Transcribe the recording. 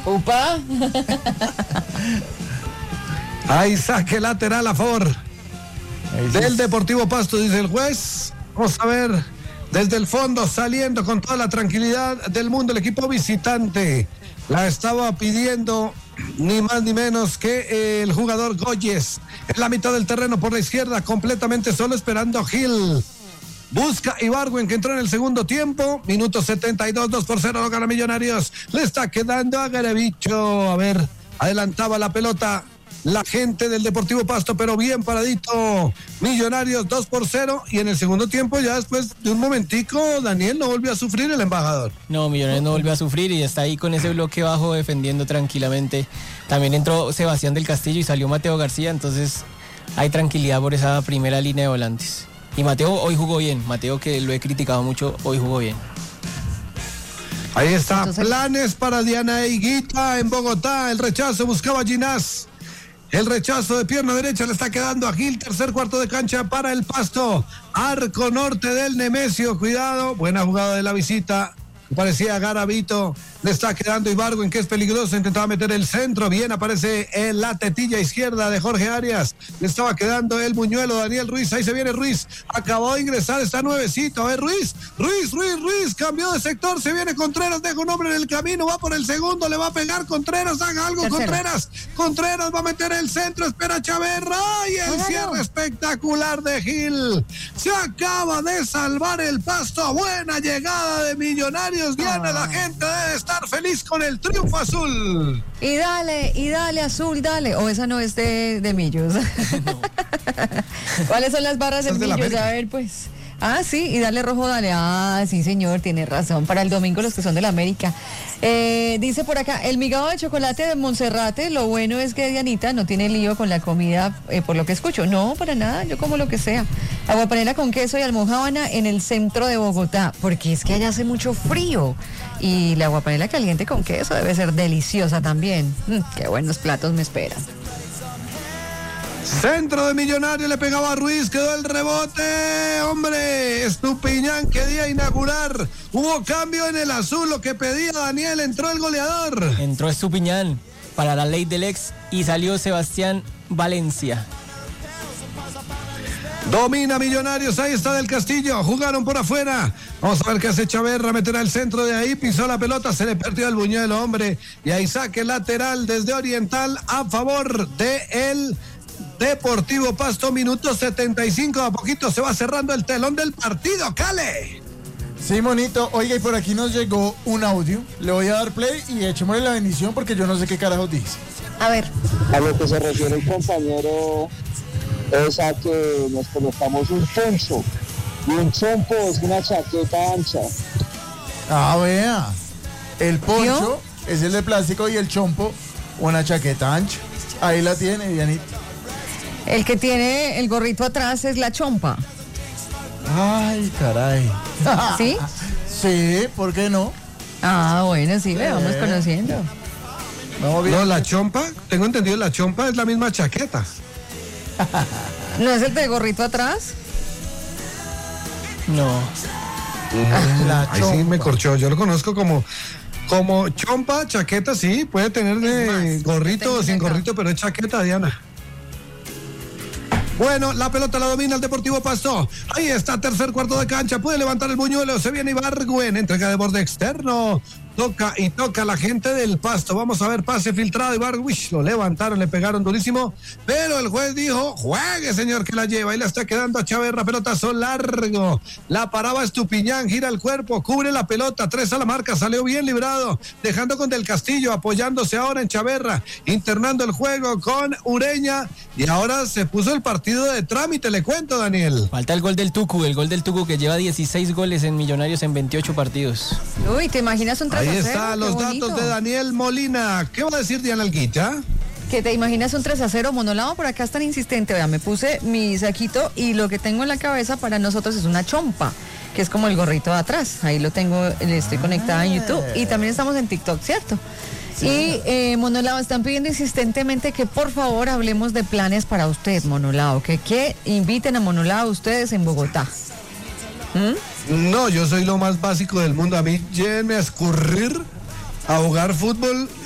Upa. Hay saque lateral a favor del Deportivo Pasto, dice el juez. Vamos a ver, desde el fondo, saliendo con toda la tranquilidad del mundo, el equipo visitante. La estaba pidiendo ni más ni menos que el jugador Goyes. En la mitad del terreno por la izquierda, completamente solo, esperando a Gil. Busca Ibargüen, que entró en el segundo tiempo. Minuto 72, 2-0, lo gana Millonarios. Le está quedando a Garevicho. A ver, adelantaba la pelota la gente del Deportivo Pasto, pero bien paradito. Millonarios 2-0. Y en el segundo tiempo, ya después de un momentico, Daniel, no volvió a sufrir el embajador. No, Millonarios no volvió a sufrir y está ahí con ese bloque bajo defendiendo tranquilamente. También entró Sebastián del Castillo y salió Mateo García, entonces hay tranquilidad por esa primera línea de volantes. Y Mateo hoy jugó bien. Mateo, que lo he criticado mucho, hoy jugó bien. Ahí está. Entonces, planes para Diana Higuita en Bogotá. El rechazo buscaba a Ginás. El rechazo de pierna derecha le está quedando a Gil. Tercer cuarto de cancha para el Pasto. Arco norte del Nemesio. Cuidado. Buena jugada de la visita. Parecía Garavito. Le está quedando Ibargüen, que es peligroso. Intentaba meter el centro. Bien, aparece en la tetilla izquierda de Jorge Arias. Le estaba quedando el buñuelo Daniel Ruiz. Ahí se viene Ruiz. Acabó de ingresar. Está nuevecito. A ver, Ruiz. Cambió de sector. Se viene Contreras. Deja un hombre en el camino. Va por el segundo. Le va a pegar Contreras. Haga algo, tercero. Contreras va a meter el centro. Espera Chaverra. Y el cierre espectacular de Gil. Se acaba de salvar el Pasto. Buena llegada de Millonarios. Diana, la gente debe estar feliz con el triunfo azul. Y dale, azul, dale. O esa no es de Millos. No. ¿Cuáles son las barras del Millos? A ver, pues. Ah, sí, y dale rojo, dale. Ah, sí, señor, tiene razón. Para el domingo los que son de la América. Dice por acá, el migado de chocolate de Monserrate, lo bueno es que Dianita no tiene lío con la comida, por lo que escucho. No, para nada, yo como lo que sea. Aguapanela con queso y almojábana en el centro de Bogotá, porque es que allá hace mucho frío. Y la aguapanela caliente con queso debe ser deliciosa también. Qué buenos platos me esperan. Centro de Millonarios, le pegaba a Ruiz, quedó el rebote, hombre, Estupiñán quería inaugurar, hubo cambio en el azul, lo que pedía Daniel, entró el goleador. Entró Estupiñán para la ley del ex y salió Sebastián Valencia. Domina Millonarios, ahí está Del Castillo, jugaron por afuera, vamos a ver qué hace Chaverra, meterá el centro de ahí, pisó la pelota, se le perdió el buñuelo, hombre, y ahí saque lateral desde Oriental a favor de el Deportivo Pasto, minuto 75, a poquito se va cerrando el telón del partido, Cale. Sí, monito, oiga, y por aquí nos llegó un audio, le voy a dar play y echémosle la bendición porque yo no sé qué carajos dice. A ver. A lo que se refiere el compañero es a que nos colocamos un poncho y un chompo es una chaqueta ancha. Ah, vea, el poncho es el de plástico y el chompo una chaqueta ancha. Ahí la tiene, Dianita. El que tiene el gorrito atrás es la chompa. Ay, caray. ¿Sí? Sí, ¿por qué no? Ah, bueno, sí, le vamos conociendo. No, la chompa, tengo entendido, la chompa es la misma chaqueta. ¿No es el de gorrito atrás? No. Ahí sí me corchó, yo lo conozco como chompa, chaqueta, sí, puede tener de gorrito o sin gorrito, pero es chaqueta, Diana. Bueno, la pelota la domina el Deportivo Pasto. Ahí está, tercer cuarto de cancha. Puede levantar el buñuelo. Se viene Ibargüen. Entrega de borde externo. Toca la gente del Pasto. Vamos a ver, pase filtrado. Ibargüen, lo levantaron, le pegaron durísimo. Pero el juez dijo, juegue, señor, que la lleva. Ahí le está quedando a Chaverra. Pelotazo largo. La paraba Estupiñán. Gira el cuerpo. Cubre la pelota. 3 a la marca. Salió bien librado. Dejando con Del Castillo. Apoyándose ahora en Chaverra. Internando el juego con Ureña. Y ahora se puso el partido de trámite, le cuento, Daniel. Falta el gol del Tucu que lleva 16 goles en Millonarios en 28 partidos. Uy, ¿te imaginas un 3-0? Ahí están los datos de Daniel Molina. ¿Qué va a decir Diana Alguita? Que te imaginas un 3-0, Monolao, por acá es tan insistente. Vea, me puse mi saquito y lo que tengo en la cabeza para nosotros es una chompa, que es como el gorrito de atrás. Ahí lo tengo, estoy conectada en YouTube y también estamos en TikTok, ¿cierto? Sí. Y Monolao, están pidiendo insistentemente que por favor hablemos de planes para usted, Monolao, que inviten a Monolao ustedes en Bogotá. No, yo soy lo más básico del mundo. A mí llévenme a escurrir, a jugar fútbol